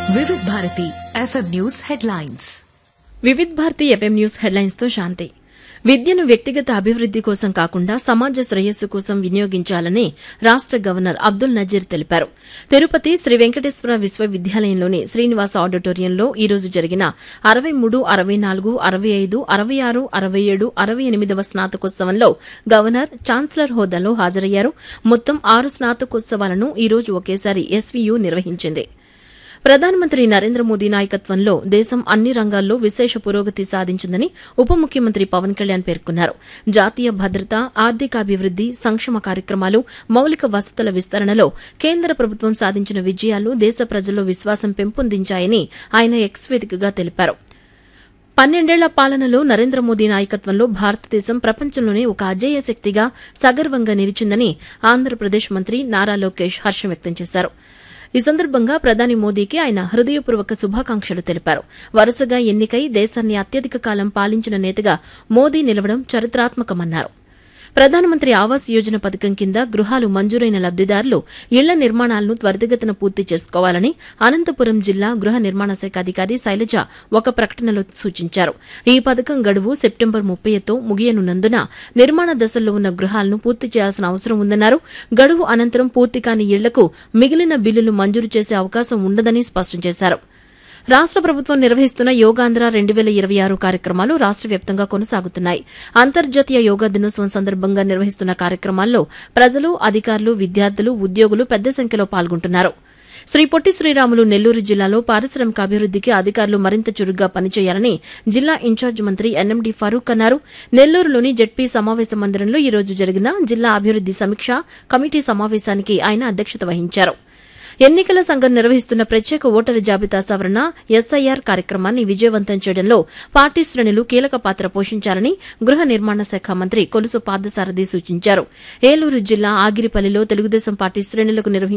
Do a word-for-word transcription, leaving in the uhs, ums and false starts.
వివిధ Bharati FM news headlines. వివిధ Bharati FM news headlines తో శాంతి. విద్యను వ్యక్తిగత అభివృద్ది కోసం కాకుండా సమాజ శ్రేయస్సు కోసం వినియోగించాలని రాష్ట గవర్నర్ అబ్దుల్ నజీర్ తెలిపారు. తిరుపతి శ్రీ వెంకటేశ్వర విశ్వవిద్యాలయంలోని శ్రీనివాస ఆడిటోరియంలో ఈ రోజు జరిగిన అరవై మూడు అరవై నాలుగు అరవై ఐదు అరవై ఆరు అరవై ఏడు అరవై ఎనిమిదవ స్నాతకోత్సవంలో గవర్నర్ ఛాన్సలర్ హోదాలో హాజరయ్యారు. మొత్తం ఆరు స్నాతకోత్సవాలను ఈ రోజు ఒకేసారి ఎస్వీయూ నిర్వహించింది. ప్రధానమంత్రి నరేంద్ర మోదీ నాయకత్వంలో దేశం అన్ని రంగాల్లో విశేష పురోగతి సాధించిందని ఉప ముఖ్యమంత్రి పవన్ కళ్యాణ్ పేర్కొన్నారు. జాతీయ భద్రత, ఆర్థికాభివృద్ది, సంక్షేమ కార్యక్రమాలు, మౌలిక వసతుల విస్తరణలో కేంద్ర ప్రభుత్వం సాధించిన విజయాలు దేశ ప్రజల్లో విశ్వాసం పెంపొందించాయని ఆయన ఎక్స్ వేదికగా తెలిపారు. పన్నెండేళ్ల పాలనలో నరేంద్ర మోదీ నాయకత్వంలో భారతదేశం ప్రపంచంలోనే ఒక అజేయ శక్తిగా సగర్వంగా నిలిచిందని ఆంధ్రప్రదేశ్ మంత్రి నారా లోకేష్ హర్షం వ్యక్తం చేశారు. ఈ సందర్భంగా ప్రధాని మోదీకి ఆయన హృదయపూర్వక శుభాకాంక్షలు తెలిపారు. వరుసగా ఎన్నికై దేశాన్ని అత్యధిక కాలం పాలించిన నేతగా మోదీ నిలవడం చరిత్రాత్మకమన్నారు. ప్రధానమంత్రి ఆవాస్ యోజన పథకం కింద గృహాలు మంజూరైన లబ్దిదారులు ఇళ్ల నిర్మాణాలను త్వరితగతిన పూర్తి చేసుకోవాలని అనంతపురం జిల్లా గృహ నిర్మాణ శాఖ అధికారి శైలజ ఒక ప్రకటనలో సూచించారు. ఈ పథకం గడువు సెప్టెంబర్ ముప్పైతో ముగియనున్నందున నిర్మాణ దశల్లో ఉన్న గృహాలను పూర్తి చేయాల్సిన అవసరం ఉందన్నారు. గడువు అనంతరం పూర్తి కాని ఇళ్లకు మిగిలిన బిల్లులు మంజూరు చేసే అవకాశం ఉండదని స్పష్టం చేశారు. రాష్ట ప్రభుత్వం నిర్వహిస్తున్న యోగాంధ్ర రెండు వేల ఇరవై ఆరు కార్యక్రమాలు రాష్ట వ్యాప్తంగా కొనసాగుతున్నాయి. అంతర్జాతీయ యోగా దినోత్సవం సందర్భంగా నిర్వహిస్తున్న కార్యక్రమాల్లో ప్రజలు, అధికారులు, విద్యార్థులు, ఉద్యోగులు పెద్ద సంఖ్యలో పాల్గొంటున్నారు. శ్రీ పొట్టి శ్రీరాములు నెల్లూరు జిల్లాలో పారిశ్రామిక అభివృద్దికి అధికారులు మరింత చురుగ్గా పనిచేయాలని జిల్లా ఇన్ఛార్జ్ మంత్రి ఎన్ఎండి ఫరూక్ అన్నారు. నెల్లూరులోని జెడ్పీ సమావేశ మందిరంలో ఈ రోజు జరిగిన జిల్లా అభివృద్ది సమీక్ష కమిటీ సమావేశానికి ఆయన అధ్యక్షత వహించారు. ఎన్నికల సంఘం నిర్వహిస్తున్న ప్రత్యేక ఓటరు జాబితా సవరణ ఎస్ఐఆర్ కార్యక్రమాన్ని విజయవంతం చేయడంలో పార్టీ శ్రేణులు కీలక పాత్ర పోషించాలని గృహ నిర్మాణ శాఖ మంత్రి కొలుసు పార్థసారథి సూచించారు. ఏలూరు జిల్లా ఆగిరిపల్లిలో తెలుగుదేశం పార్టీ శ్రేణులకు నిర్వహించిన